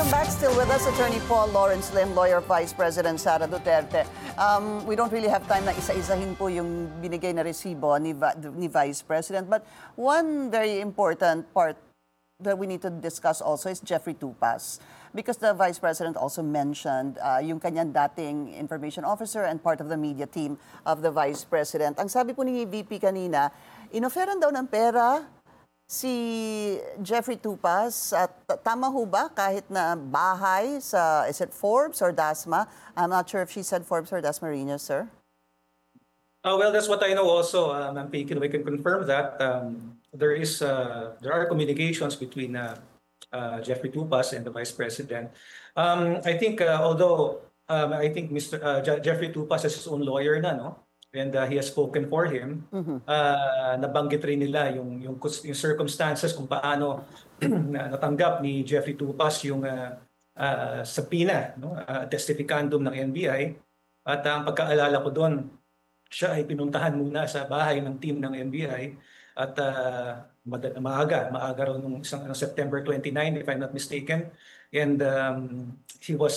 Welcome back. Still with us, Attorney Paul Lawrence Lim, lawyer of Vice President Sara Duterte. We don't really have time na isa-isahin po yung binigay na resibo ni Vice President. But one very important part that we need to discuss also is Jeffrey Tupas. Because the Vice President also mentioned yung kanyang dating information officer and part of the media team of the Vice President. Ang sabi po ni VP kanina, inoferan daw ng pera si Jeffrey Tupas, at tama ho ba kahit na bahay sa, is it Forbes or Dasma? I'm not sure if she said Forbes or Dasmariñas, sir. Well, that's what I know also, Ma'am Pinky. We can confirm that there are communications between Jeffrey Tupas and the Vice President. I think although I think Jeffrey Tupas has his own lawyer na, no? And he has spoken for him. Nabanggit rin nila yung circumstances kung paano natanggap ni Jeffrey Tupas yung subpoena, no? Testificandum ng NBI. At ang pagkaalala ko doon, siya ay pinuntahan muna sa bahay ng team ng NBI at maaga raw nung September 29, if I'm not mistaken. And he was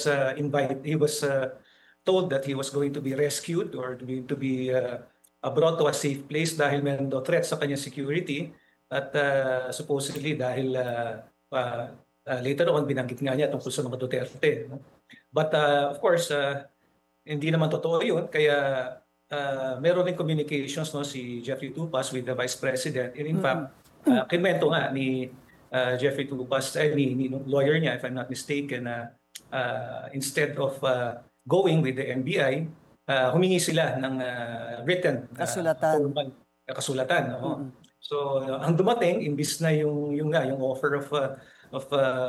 told that he was going to be rescued or going to be brought to a safe place dahil meron daw threat sa kanyang security at supposedly dahil later on binanggit nga niya tungkol sa mga Duterte. No? But of course, hindi naman totoo yun. Kaya meron rin communications, no, si Jeffrey Tupas with the Vice President. And in fact, kinwento nga ni Jeffrey Tupas, ni lawyer niya, if I'm not mistaken, instead of going with the NBI, humingi sila ng written kasulatan. No? So ang dumating, imbis na yung offer of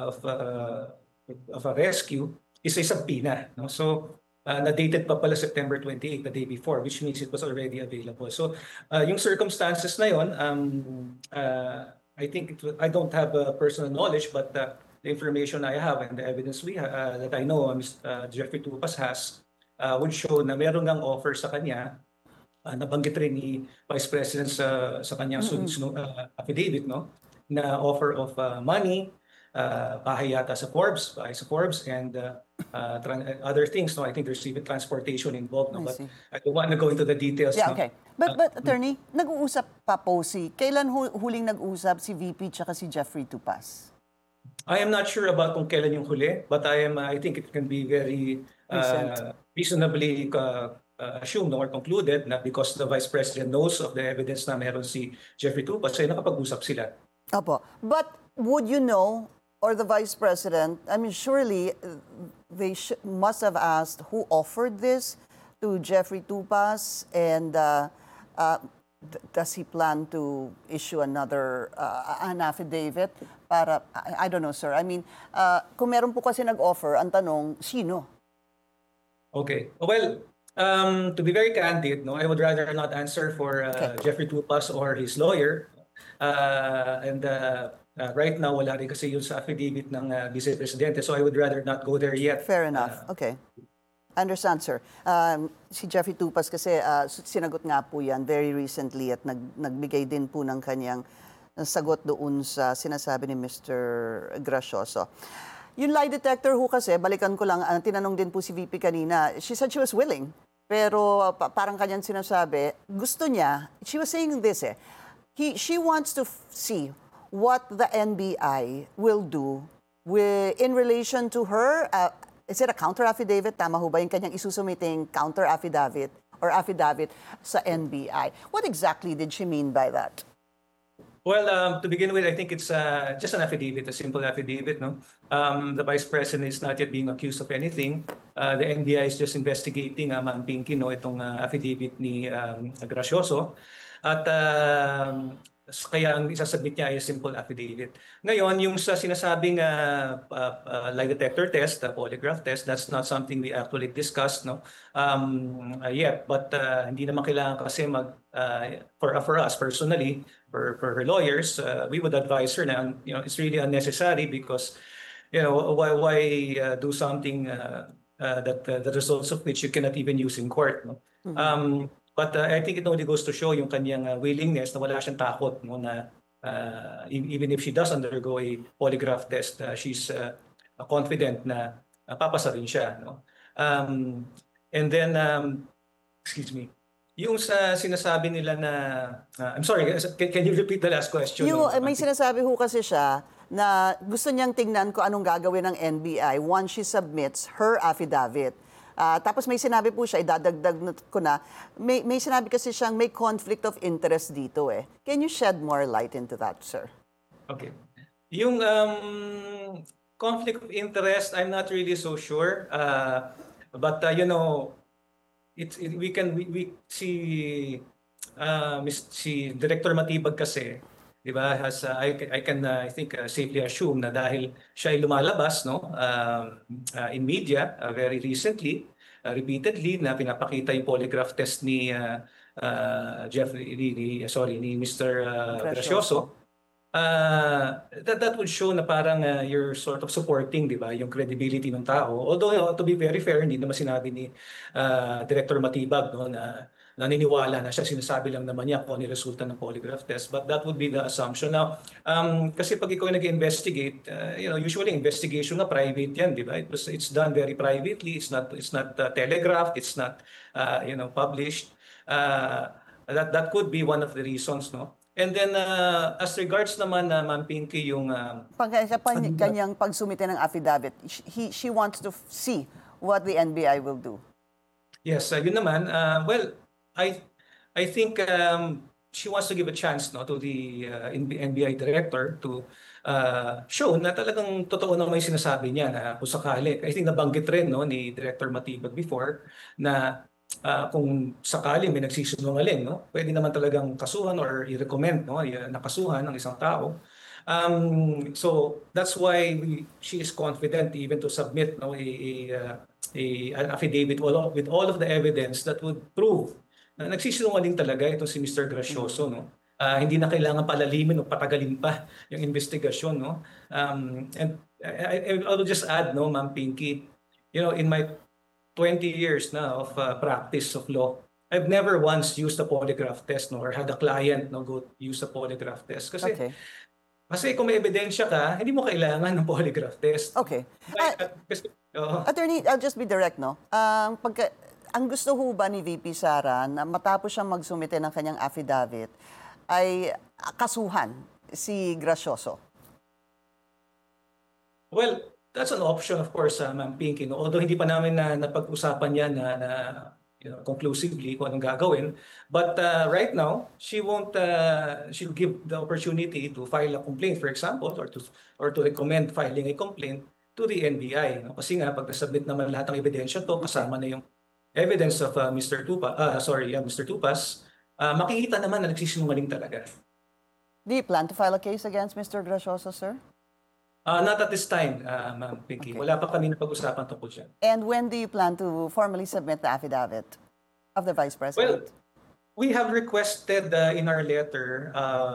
a rescue, is a subpoena. No? So na-dated pa pala September 28, the day before, which means it was already available. So yung circumstances na yon, I think I don't have personal knowledge, but the information I have and the evidence that I know Jeffrey Tupas has would show na meron ngang offer sa kanya, nabanggit rin ni Vice President sa kanyang affidavit, no, na offer of money, bahay yata sa Forbes, and other things. No, I think there's even transportation involved. No, but I don't want to go into the details. Yeah, no? okay. But Attorney, nag-uusap pa po kailan huling nag-usap si VP tsaka si Jeffrey Tupas? I am not sure about kung kailan yung huli, but I think it can be very reasonably assumed or concluded na because the Vice President knows of the evidence na meron si Jeffrey Tupas, ay nakapag-usap sila. Opo. But would you know, or the Vice President, I mean, surely they must have asked who offered this to Jeffrey Tupas, and does he plan to issue another an affidavit para, I don't know, sir. I mean, kung meron po kasi nag-offer, ang tanong, sino? Okay. Well, to be very candid, no, I would rather not answer for Jeffrey Tupas or his lawyer. Right now, wala rin kasi yun sa affidavit ng Vice Presidente, so I would rather not go there yet. Fair enough. Okay. Understand, sir. Si Jeffrey Tupas kasi sinagot nga po yan very recently at nagbigay din po ng kanyang sagot doon sa sinasabi ni Mr. Gracioso. Yung lie detector ho kasi, balikan ko lang, tinanong din po si VP kanina, she said she was willing. Pero parang kanyang sinasabi, gusto niya, she was saying this she wants to see what the NBI will do in relation to her. Is it a counter-affidavit? Tama ho ba yung kanyang isusumiting counter-affidavit or affidavit sa NBI? What exactly did she mean by that? Well, to begin with, I think it's just an affidavit, a simple affidavit. No, the Vice President is not yet being accused of anything. The NBI is just investigating, Ma'am Pinky, no, itong affidavit ni Gracioso. At kaya ang isasubmit niya ay simple affidavit. Ngayon, yung sa sinasabing lie detector test, polygraph test, that's not something we actually discussed, no, yet. But hindi naman kailangan kasi for us personally, for her lawyers, we would advise her na, it's really unnecessary because, why do something that the results of which you cannot even use in court, no? But I think it only goes to show yung kanyang willingness na wala siyang takot, no, na even if she does undergo a polygraph test, she's confident na papasa rin siya. No? And then, excuse me, yung sa sinasabi nila na, I'm sorry, can you repeat the last question? Yung, No? may sinasabi ho kasi siya na gusto niyang tingnan kung anong gagawin ng NBI once she submits her affidavit. Tapos may sinabi po siya, idadagdag ko na, may sinabi kasi siyang may conflict of interest dito eh. Can you shed more light into that, sir? Okay. Yung conflict of interest, I'm not really so sure. But you know, we see si Director Matibag kasi, di ba, has I can I think safely assume na dahil siya ay lumalabas no in media very recently, repeatedly na pinapakita yung polygraph test ni ni Mr. Gracioso. That would show na parang you're sort of supporting, di ba, yung credibility ng tao. Although, to be very fair, hindi naman sinabi ni Director Matibag no, na naniniwala na siya, sinasabi lang naman niya kung ano yung resulta ng polygraph test. But that would be the assumption. Now, kasi pag ikaw nag-investigate, usually investigation na private yan, di ba? It's done very privately. It's not telegraphed. It's not published. That could be one of the reasons, no? And then, as regards naman na Ma'am Pinky, yung... Kanyang pagsumite ng affidavit, she wants to see what the NBI will do. Yes, yun naman. Well, I think she wants to give a chance no, to the NBI director to show na talagang totoo naman yung sinasabi niya na kung sakali. I think nabanggit rin no, ni Director Matibag before na kung sakali may nagsisinungaling, no, pwede naman talagang kasuhan or i-recommend no, nakasuhan ng isang tao. So that's why she is confident even to submit no, an affidavit with all of the evidence that would prove na nagsisinungaling talaga itong si Mr. Gracioso. No? Hindi na kailangan palalimin o patagalin pa yung investigasyon. No? And I'll just add, no, Ma'am Pinky, in my 20 years na of practice of law, I've never once used a polygraph test no, or had a client no, go use a polygraph test. Kasi kung may ebidensya ka, hindi mo kailangan ng polygraph test. Okay. Attorney, I'll just be direct, no? Ang gusto ho ba ni VP Sara na matapos siyang magsumite ng kanyang affidavit ay kasuhan si Gracioso? Well, that's an option, of course, Ma'am Pinky. No? Although hindi pa namin napag-usapan yan na conclusively kung anong gagawin. But right now, she'll give the opportunity to file a complaint, for example, or to recommend filing a complaint to the NBI. No? Kasi nga, pag nasubmit naman lahat ng ebidensya to, kasama na yung evidence of Mr. Tupas, makikita naman na nagsisinungaling talaga. Do you plan to file a case against Mr. Gracioso, sir? Not at this time, Ma'am Pinky. Okay. Wala pa kami napag-usapan tungkol dyan. And when do you plan to formally submit the affidavit of the Vice President? Well, we have requested in our letter,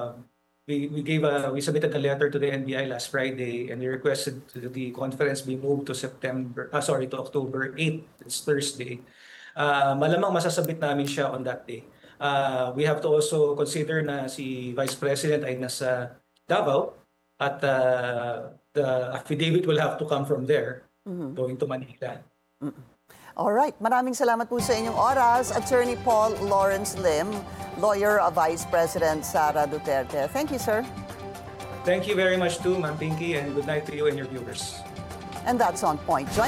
we submitted a letter to the NBI last Friday, and we requested the conference be moved to October 8th. It's Thursday. Malamang masasabit namin siya on that day. We have to also consider na si Vice President ay nasa Davao at the affidavit will have to come from there going to Manila. All right. Maraming salamat po sa inyong oras. Attorney Paul Lawrence Lim, lawyer of Vice President Sara Duterte. Thank you, sir. Thank you very much too, Ma'am Pinky, and good night to you and your viewers. And that's On Point. Join